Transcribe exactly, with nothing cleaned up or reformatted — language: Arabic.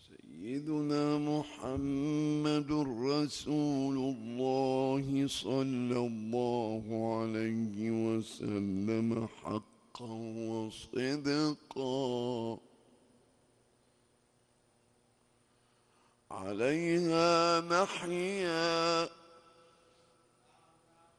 سيدنا محمد رسول الله صلى الله عليه وسلم حقا وصدقا، عليها نحيا